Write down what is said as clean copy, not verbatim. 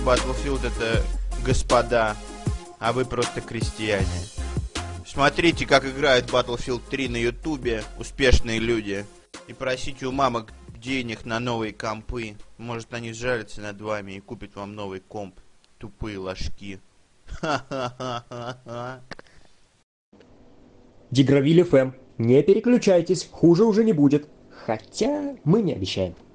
Battlefield это господа, а вы просто крестьяне. Смотрите, как играет Battlefield 3 на ютубе успешные люди. И просите у мамок денег на новые компы. Может, они сжалятся над вами и купят вам новый комп. Тупые ложки. Ха-ха-ха-ха-ха. Дигравиль ФМ. Не переключайтесь, хуже уже не будет. Хотя мы не обещаем.